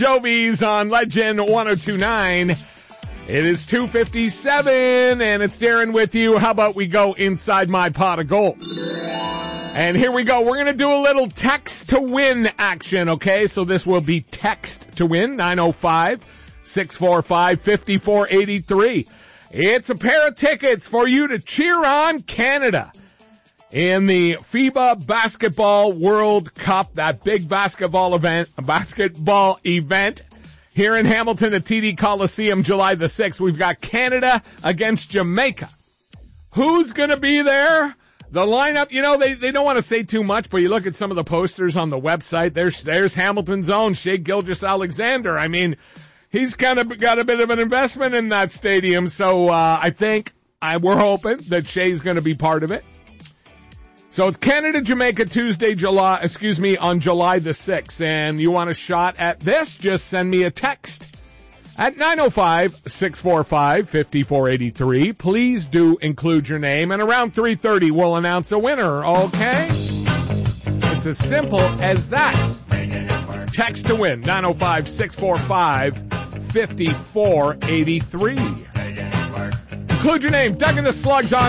Jovies on Legend 102.9. It is 2:57 and it's Darren with you. How about we go inside my pot of gold? And here we go. We're going to do a little text to win action, okay? So this will be text to win, 905-645-5483. It's a pair of tickets for you to cheer on Canada in the FIBA Basketball World Cup, that big basketball event here in Hamilton at TD Coliseum, July the 6th. We've got Canada against Jamaica. Who's going to be there? The lineup, you know, they don't want to say too much, but you look at some of the posters on the website. There's Hamilton's own Shai Gilgeous-Alexander. I mean, he's kind of got a bit of an investment in that stadium, so we're hoping that Shai's going to be part of it. So it's Canada-Jamaica on July the 6th, and you want a shot at this? Just send me a text at 905-645-5483. Please do include your name, and around 3:30 we'll announce a winner, okay? It's as simple as that. Text to win, 905-645-5483. Include your name. Doug and the Slugs on